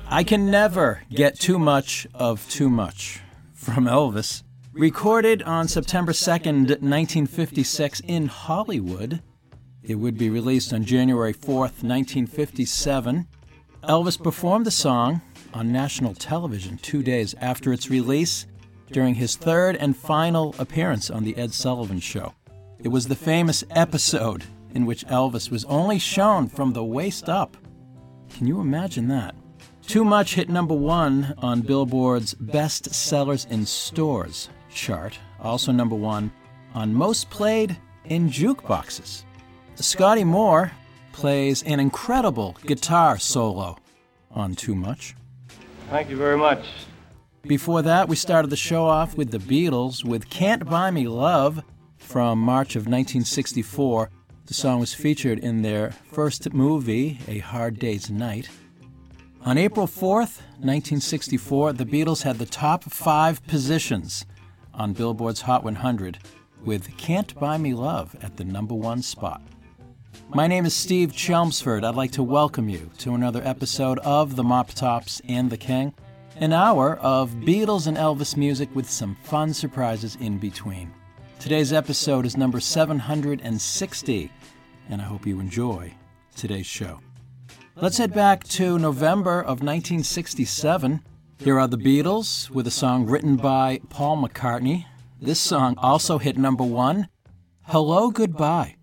I Can Never Get Too Much of Too Much from Elvis. Recorded on September 2nd, 1956 in Hollywood. It would be released on January 4th, 1957. Elvis performed the song on national television 2 days after its release during his third and final appearance on The Ed Sullivan Show. It was the famous episode in which Elvis was only shown from the waist up. Can you imagine that? Too Much hit number 1 on Billboard's Best Sellers in Stores chart, also number 1 on Most Played in Jukeboxes. Scotty Moore plays an incredible guitar solo on Too Much. Thank you very much. Before that, we started the show off with the Beatles with Can't Buy Me Love from March of 1964. The song was featured in their first movie, A Hard Day's Night. On April 4th, 1964, the Beatles had the top 5 positions on Billboard's Hot 100 with Can't Buy Me Love at the number 1 spot. My name is Steve Chelmsford. I'd like to welcome you to another episode of The Mop Tops and the King, an hour of Beatles and Elvis music with some fun surprises in between. Today's episode is number 760, and I hope you enjoy today's show. Let's head back to November of 1967. Here are the Beatles with a song written by Paul McCartney. This song also hit number 1, Hello, Goodbye.